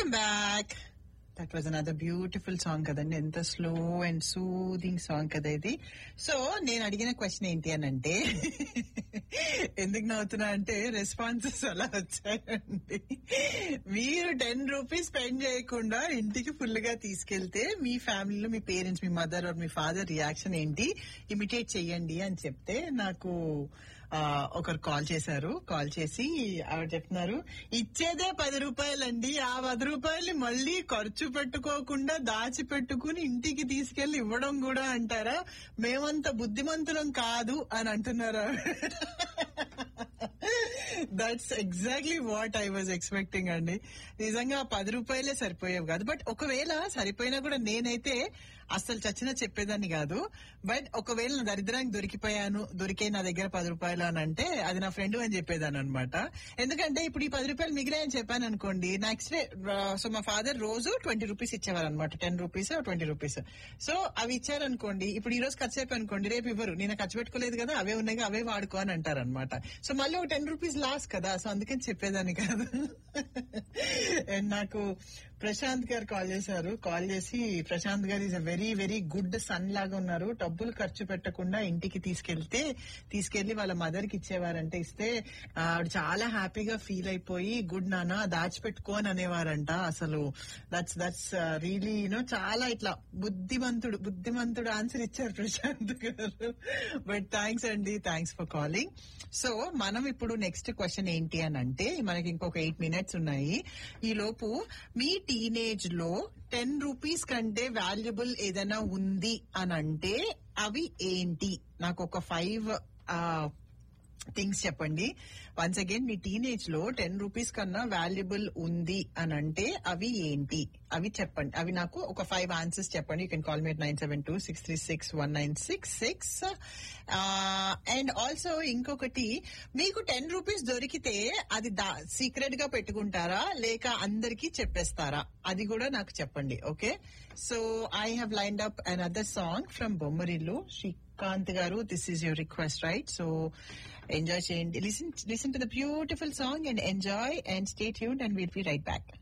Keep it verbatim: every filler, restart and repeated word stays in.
Welcome back. That was another beautiful song కదండి. ఎంత slow and soothing song కదా ఇది. సో నేను అడిగిన క్వశ్చన్ ఏంటి అని అంటే, ఎందుకు నవ్వుతున్నా అంటే రెస్పాన్సెస్ అలా వచ్చాయండి. మీరు టెన్ రూపీస్ స్పెండ్ చేయకుండా ఇంటికి ఫుల్ గా తీసుకెళ్తే మీ ఫ్యామిలీలో మీ parents, me mother are me father reaction ఏంటి, ఇమిటేట్ చెయ్యండి అని చెప్తే నాకు ఒకరు కాల్ చేశారు. కాల్ చేసి ఆవిడ చెప్తున్నారు, ఇచ్చేదే పది రూపాయలండి, ఆ పది రూపాయలు మళ్ళీ ఖర్చు పెట్టుకోకుండా దాచిపెట్టుకుని ఇంటికి తీసుకెళ్లి ఇవ్వడం కూడా అంటారా, మేమంత బుద్ధిమంతులం కాదు అని అంటున్నారా. That's exactly what I was expecting అండి. నిజంగా పది రూపాయలే సరిపోయేవి కాదు. బట్ ఒకవేళ సరిపోయినా కూడా నేనైతే అస్సలు చచ్చినా చెప్పేదాన్ని కాదు. బట్ ఒకవేళ నా దరిద్రానికి దొరికిపోయాను, దొరికే నా దగ్గర పది రూపాయలు అని అంటే అది నా ఫ్రెండ్ అని చెప్పేదాన్ని అనమాట. ఎందుకంటే ఇప్పుడు ఈ పది రూపాయలు మిగిలాయని చెప్పాను అనుకోండి, నెక్స్ట్ డే సో మా ఫాదర్ రోజు ట్వంటీ రూపీస్ ఇచ్చేవారు అనమాట. Ten rupees twenty rupees. So అవి ఇచ్చారనుకోండి, ఇప్పుడు ఈ రోజు ఖర్చు అయిపోయి అనుకోండి, రేపు ఇవ్వరు, నేను ఖర్చు పెట్టుకోలేదు కదా, అవే ఉన్నాయి అవే వాడుకో అని అంటారు అనమాట. సో మళ్ళీ ఒక టెన్ రూపీస్ లాస్ కదా, సో అందుకని చెప్పేదాన్ని కాదు. అండ్ నాకు ప్రశాంత్ గారు కాల్ చేశారు. కాల్ చేసి, ప్రశాంత్ గారు is a very very good sun లాగా ఉన్నారు. డబ్బులు ఖర్చు పెట్టకుండా ఇంటికి తీసుకెళ్తే తీసుకెళ్లి వాళ్ళ మదర్ కి ఇచ్చేవారంటే, ఇస్తే ఆవిడ చాలా హ్యాపీగా ఫీల్ అయిపోయి గుడ్ నాన్న దాచిపెట్టుకో అని అనేవారంట. అసలు దట్స్ దట్స్ రియలీ యూనో చాలా ఇట్లా బుద్ధిమంతుడు బుద్ధిమంతుడు ఆన్సర్ ఇచ్చారు ప్రశాంత్ గారు. బట్ థ్యాంక్స్ అండి, థ్యాంక్స్ ఫర్ కాలింగ్. సో మనం ఇప్పుడు నెక్స్ట్ క్వశ్చన్ ఏంటి అని అంటే, మనకి ఇంకొక ఎయిట్ మినిట్స్ ఉన్నాయి. ఈ లోపు మీ టీనేజ్ లో టెన్ రూపీస్ కంటే వాల్యుబుల్ ఏదైనా ఉంది అని అంటే అవి ఏంటి? నాకు ఒక ఫైవ్ థింగ్స్ చెప్పండి. వన్స్ అగైన్, మీ టీనేజ్ లో టెన్ రూపీస్ కన్నా వాల్యుబుల్ ఉంది అని అంటే అవి ఏంటి, అవి చెప్పండి. అవి నాకు ఒక ఫైవ్ ఆన్సర్స్ చెప్పండి. You can call me at nine seven two six three six one nine six six. And also ఇంకొకటి, మీకు టెన్ రూపీస్ దొరికితే అది సీక్రెట్ గా పెట్టుకుంటారా లేక అందరికీ చెప్పేస్తారా, అది కూడా నాకు చెప్పండి. Okay, so I have lined up another song from Bommarillu. Srikanth గారు, this is your request, right? So enjoy చేయండి. Listen listen to the beautiful song and enjoy and stay tuned and will be right back.